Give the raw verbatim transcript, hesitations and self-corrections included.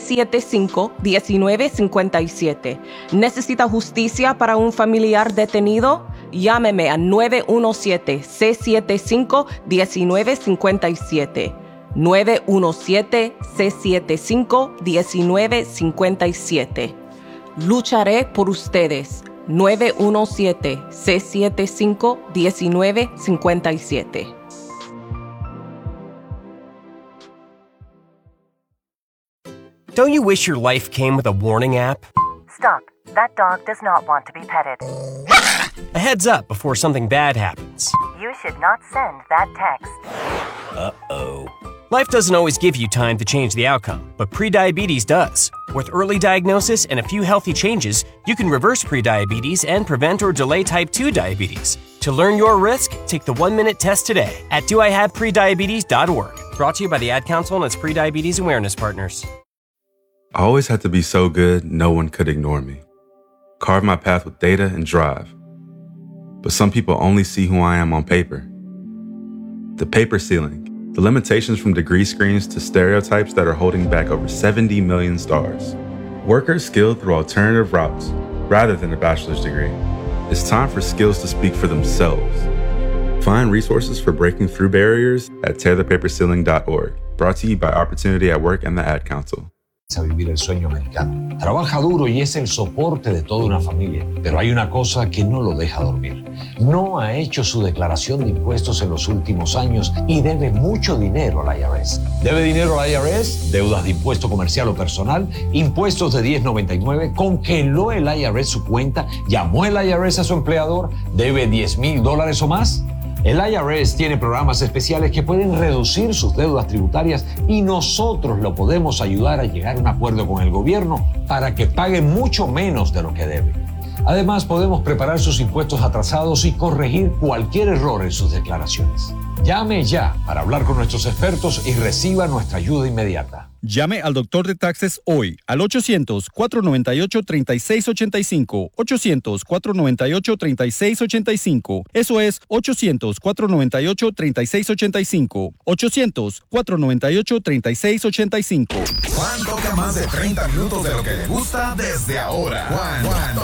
siete cinco, uno nueve cinco siete. ¿Necesita justicia para un familiar detenido? Llámeme a nueve uno siete, seis siete cinco, uno nueve cinco siete. nueve uno siete, seis siete cinco, uno nueve cinco siete. Lucharé por ustedes. nueve uno siete, seis siete cinco, uno nueve cinco siete. Don't you wish your life came with a warning app? Stop. That dog does not want to be petted. A heads up before something bad happens. You should not send that text. Uh-oh. Life doesn't always give you time to change the outcome, but prediabetes does. With early diagnosis and a few healthy changes, you can reverse prediabetes and prevent or delay type two diabetes. To learn your risk, take the one-minute test today at do I have prediabetes dot org. Brought to you by the Ad Council and its prediabetes awareness partners. I always had to be so good, no one could ignore me. Carve my path with data and drive. But some people only see who I am on paper. The paper ceiling. The limitations from degree screens to stereotypes that are holding back over seventy million stars. Workers skilled through alternative routes rather than a bachelor's degree. It's time for skills to speak for themselves. Find resources for breaking through barriers at tear the paper ceiling dot org. Brought to you by Opportunity at Work and the Ad Council. A vivir el sueño americano. Trabaja duro y es el soporte de toda una familia, pero hay una cosa que no lo deja dormir. No ha hecho su declaración de impuestos en los últimos años y debe mucho dinero al I R S. ¿Debe dinero al I R S? Deudas de impuesto comercial o personal, impuestos de diez noventa y nueve, congeló el I R S su cuenta, llamó el I R S a su empleador, debe diez mil dólares o más. El I R S tiene programas especiales que pueden reducir sus deudas tributarias y nosotros lo podemos ayudar a llegar a un acuerdo con el gobierno para que pague mucho menos de lo que debe. Además, podemos preparar sus impuestos atrasados y corregir cualquier error en sus declaraciones. Llame ya para hablar con nuestros expertos y reciba nuestra ayuda inmediata. Llame al doctor de taxes hoy al ochocientos, cuatro nueve ocho, tres seis ocho cinco, ochocientos, cuatro nueve ocho, tres seis ocho cinco. Eso es ochocientos, cuatro nueve ocho, tres seis ocho cinco, ochocientos, cuatro nueve ocho, tres seis ocho cinco. Juan toca más de treinta minutos de lo que le gusta desde ahora. Juan, Juan